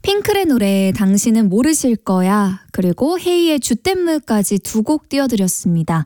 핑클의 노래 당신은 모르실 거야, 그리고 헤이의 주댐무까지 두 곡 띄워드렸습니다.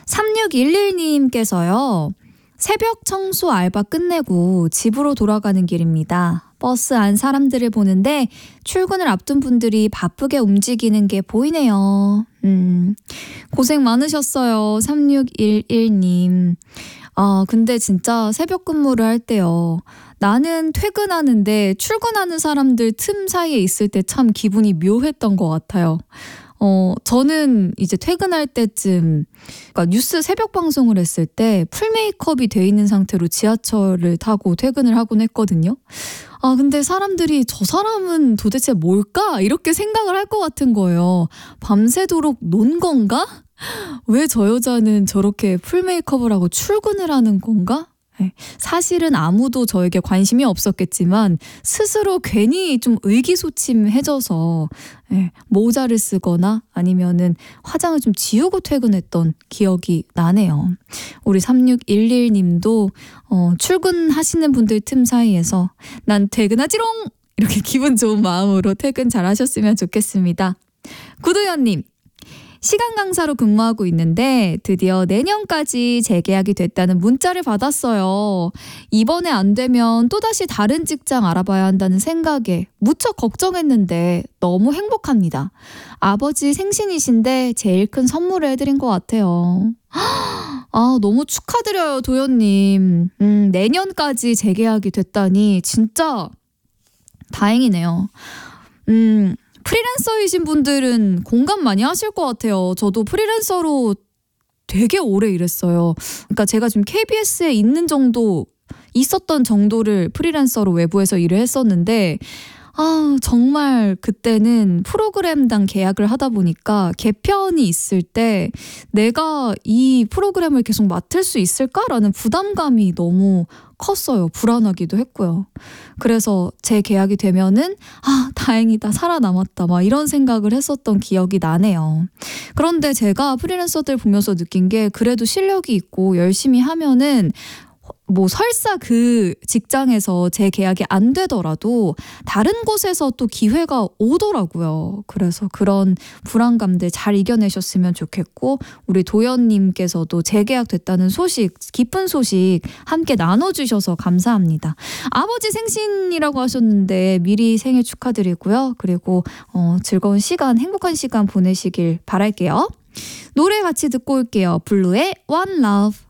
3611님께서요. 새벽 청소 알바 끝내고 집으로 돌아가는 길입니다. 버스 안 사람들을 보는데 출근을 앞둔 분들이 바쁘게 움직이는 게 보이네요. 고생 많으셨어요. 3611님. 근데 진짜 새벽 근무를 할 때요. 나는 퇴근하는데 출근하는 사람들 틈 사이에 있을 때 참 기분이 묘했던 것 같아요. 저는 이제 퇴근할 때쯤, 그러니까 뉴스 새벽 방송을 했을 때 풀 메이크업이 돼 있는 상태로 지하철을 타고 퇴근을 하곤 했거든요. 근데 사람들이 저 사람은 도대체 뭘까? 이렇게 생각을 할 것 같은 거예요. 밤새도록 논 건가? 왜 저 여자는 저렇게 풀 메이크업을 하고 출근을 하는 건가? 사실은 아무도 저에게 관심이 없었겠지만 스스로 괜히 좀 의기소침해져서 모자를 쓰거나 아니면은 화장을 좀 지우고 퇴근했던 기억이 나네요. 우리 3611님도 출근하시는 분들 틈 사이에서 난 퇴근하지롱! 이렇게 기분 좋은 마음으로 퇴근 잘 하셨으면 좋겠습니다. 구도현님. 시간 강사로 근무하고 있는데 드디어 내년까지 재계약이 됐다는 문자를 받았어요. 이번에 안 되면 또다시 다른 직장 알아봐야 한다는 생각에 무척 걱정했는데 너무 행복합니다. 아버지 생신이신데 제일 큰 선물을 해드린 것 같아요. 너무 축하드려요, 도현님. 내년까지 재계약이 됐다니 진짜 다행이네요. 프리랜서이신 분들은 공감 많이 하실 것 같아요. 저도 프리랜서로 되게 오래 일했어요. 그러니까 제가 지금 KBS에 있었던 정도를 프리랜서로 외부에서 일을 했었는데 정말 그때는 프로그램당 계약을 하다 보니까 개편이 있을 때 내가 이 프로그램을 계속 맡을 수 있을까라는 부담감이 너무 컸어요. 불안하기도 했고요. 그래서 제 계약이 되면은 다행이다, 살아남았다, 막 이런 생각을 했었던 기억이 나네요. 그런데 제가 프리랜서들 보면서 느낀 게 그래도 실력이 있고 열심히 하면은 설사 그 직장에서 제 계약이 안 되더라도 다른 곳에서 또 기회가 오더라고요. 그래서 그런 불안감들 잘 이겨내셨으면 좋겠고, 우리 도연님께서도 재계약 됐다는 소식, 기쁜 소식 함께 나눠주셔서 감사합니다. 아버지 생신이라고 하셨는데 미리 생일 축하드리고요. 그리고 즐거운 시간, 행복한 시간 보내시길 바랄게요. 노래 같이 듣고 올게요. 블루의 One Love.